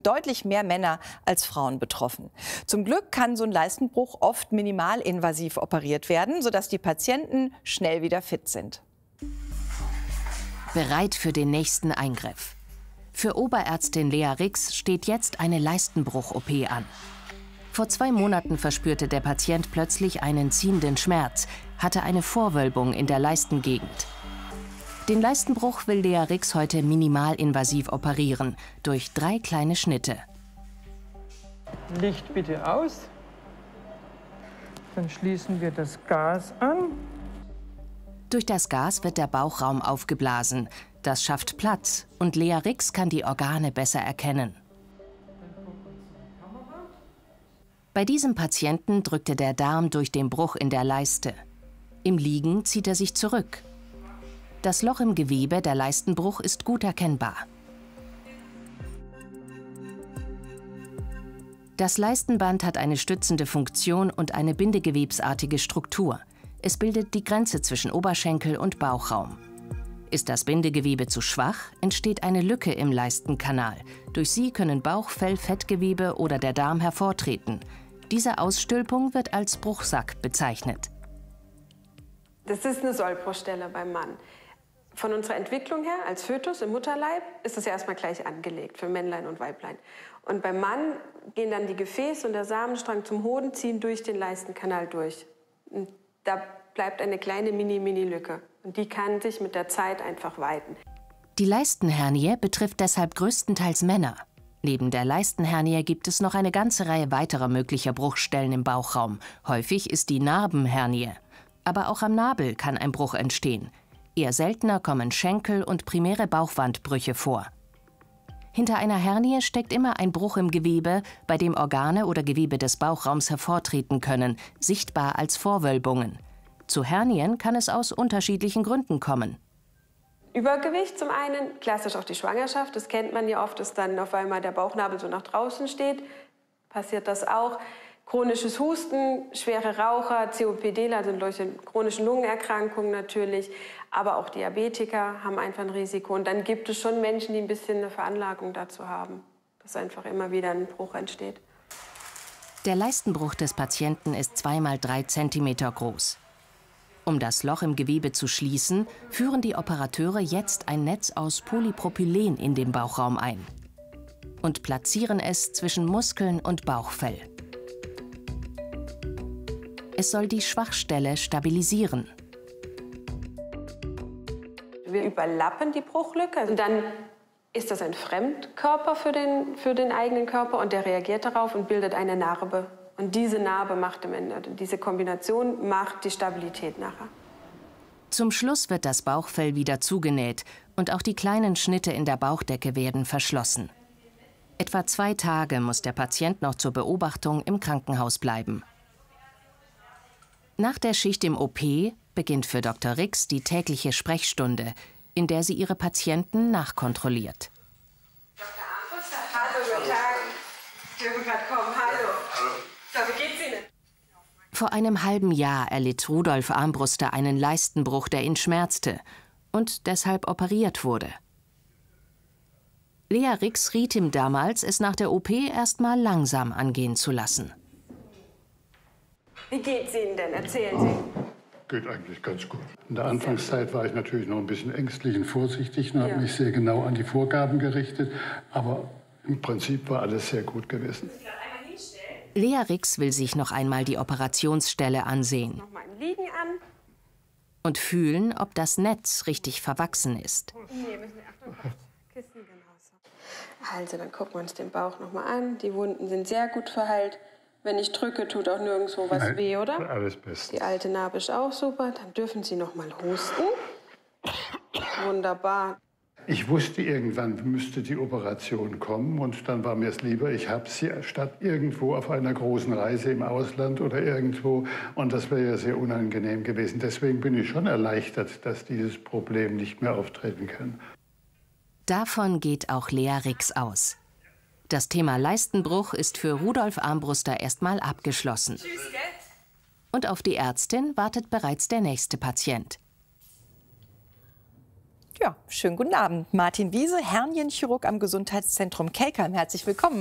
Deutlich mehr Männer als Frauen betroffen. Zum Glück kann so ein Leistenbruch oft minimalinvasiv operiert werden, sodass die Patienten schnell wieder fit sind. Bereit für den nächsten Eingriff. Für Oberärztin Lea Rix steht jetzt eine Leistenbruch-OP an. Vor 2 Monaten verspürte der Patient plötzlich einen ziehenden Schmerz, hatte eine Vorwölbung in der Leistengegend. Den Leistenbruch will Lea Rix heute minimalinvasiv operieren, durch 3 kleine Schnitte. Licht bitte aus. Dann schließen wir das Gas an. Durch das Gas wird der Bauchraum aufgeblasen. Das schafft Platz und Lea Rix kann die Organe besser erkennen. Bei diesem Patienten drückte der Darm durch den Bruch in der Leiste. Im Liegen zieht er sich zurück. Das Loch im Gewebe, der Leistenbruch, ist gut erkennbar. Das Leistenband hat eine stützende Funktion und eine bindegewebsartige Struktur. Es bildet die Grenze zwischen Oberschenkel und Bauchraum. Ist das Bindegewebe zu schwach, entsteht eine Lücke im Leistenkanal. Durch sie können Bauchfell, Fettgewebe oder der Darm hervortreten. Diese Ausstülpung wird als Bruchsack bezeichnet. Das ist eine Sollbruchstelle beim Mann. Von unserer Entwicklung her, als Fötus im Mutterleib, ist das ja erstmal gleich angelegt für Männlein und Weiblein. Und beim Mann gehen dann die Gefäße und der Samenstrang zum Hoden, ziehen durch den Leistenkanal durch. Und da bleibt eine kleine Mini-Lücke. Und die kann sich mit der Zeit einfach weiten. Die Leistenhernie betrifft deshalb größtenteils Männer. Neben der Leistenhernie gibt es noch eine ganze Reihe weiterer möglicher Bruchstellen im Bauchraum. Häufig ist die Narbenhernie. Aber auch am Nabel kann ein Bruch entstehen. Eher seltener kommen Schenkel- und primäre Bauchwandbrüche vor. Hinter einer Hernie steckt immer ein Bruch im Gewebe, bei dem Organe oder Gewebe des Bauchraums hervortreten können, sichtbar als Vorwölbungen. Zu Hernien kann es aus unterschiedlichen Gründen kommen. Übergewicht zum einen, klassisch auch die Schwangerschaft. Das kennt man ja oft, dass dann auf einmal der Bauchnabel so nach draußen steht. Passiert das auch. Chronisches Husten, schwere Raucher, COPD, also solche chronischen Lungenerkrankungen natürlich, aber auch Diabetiker haben einfach ein Risiko. Und dann gibt es schon Menschen, die ein bisschen eine Veranlagung dazu haben, dass einfach immer wieder ein Bruch entsteht. Der Leistenbruch des Patienten ist 2 mal 3 cm groß. Um das Loch im Gewebe zu schließen, führen die Operateure jetzt ein Netz aus Polypropylen in den Bauchraum ein und platzieren es zwischen Muskeln und Bauchfell. Es soll die Schwachstelle stabilisieren. Wir überlappen die Bruchlücke und dann ist das ein Fremdkörper für den eigenen Körper und der reagiert darauf und bildet eine Narbe. Und diese Narbe macht am Ende, diese Kombination macht die Stabilität nachher. Zum Schluss wird das Bauchfell wieder zugenäht und auch die kleinen Schnitte in der Bauchdecke werden verschlossen. Etwa 2 Tage muss der Patient noch zur Beobachtung im Krankenhaus bleiben. Nach der Schicht im OP beginnt für Dr. Rix die tägliche Sprechstunde, in der sie ihre Patienten nachkontrolliert. Dr. Armbruster, hallo, guten Tag. Ich dürfen gerade kommen, hallo. Hallo. So, wie geht's Ihnen? Vor einem halben Jahr erlitt Rudolf Armbruster einen Leistenbruch, der ihn schmerzte und deshalb operiert wurde. Lea Rix riet ihm damals, es nach der OP erst mal langsam angehen zu lassen. Wie geht's Ihnen denn? Erzählen Sie. Geht eigentlich ganz gut. In der Anfangszeit war ich natürlich noch ein bisschen ängstlich und vorsichtig und habe mich sehr genau an die Vorgaben gerichtet. Aber im Prinzip war alles sehr gut gewesen. Lea Rix will sich noch einmal die Operationsstelle ansehen. Nochmal im Liegen an. Und fühlen, ob das Netz richtig verwachsen ist. Nee, müssen wir Achtung, Kissen, genau so. Also, dann gucken wir uns den Bauch nochmal an. Die Wunden sind sehr gut verheilt. Wenn ich drücke, tut auch nirgendwo was weh, oder? Alles bestens. Die alte Narbe ist auch super. Dann dürfen Sie noch mal husten. Wunderbar. Ich wusste, irgendwann müsste die Operation kommen. Und dann war mir es lieber, ich habe sie statt irgendwo auf einer großen Reise im Ausland oder irgendwo. Und das wäre ja sehr unangenehm gewesen. Deswegen bin ich schon erleichtert, dass dieses Problem nicht mehr auftreten kann. Davon geht auch Lea Rix aus. Das Thema Leistenbruch ist für Rudolf Armbruster erstmal abgeschlossen. Und auf die Ärztin wartet bereits der nächste Patient. Ja, schönen guten Abend. Martin Wiese, Hernienchirurg am Gesundheitszentrum Kelkheim. Herzlich willkommen.